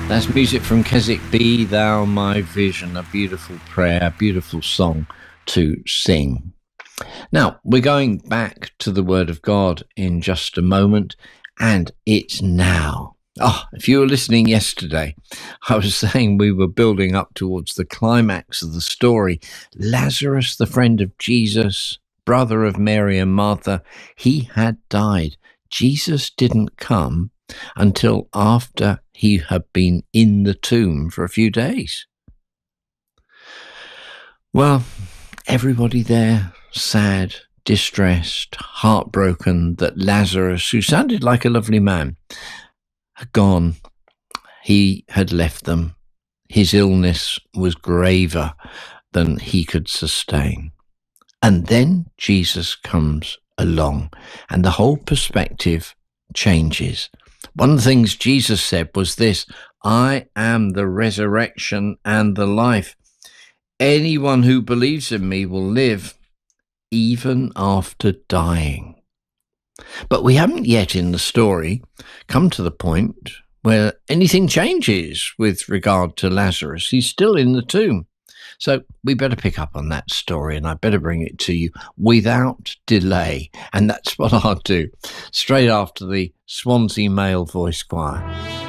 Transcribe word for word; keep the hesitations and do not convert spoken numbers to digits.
That's music from Keswick, Be Thou My Vision, a beautiful prayer, a beautiful song to sing. Now, we're going back to the Word of God in just a moment, and it's now. Oh, if you were listening yesterday, I was saying we were building up towards the climax of the story. Lazarus, the friend of Jesus, brother of Mary and Martha, he had died. Jesus didn't come until after he had been in the tomb for a few days. Well, everybody there, sad, distressed, heartbroken that Lazarus, who sounded like a lovely man, had gone. He had left them. His illness was graver than he could sustain. And then Jesus comes along, and the whole perspective changes. One of the things Jesus said was this: I am the resurrection and the life. Anyone who believes in me will live even after dying. But we haven't yet in the story come to the point where anything changes with regard to Lazarus. He's still in the tomb. So we better pick up on that story, and I better bring it to you without delay. And that's what I'll do straight after the Swansea Male Voice Choir.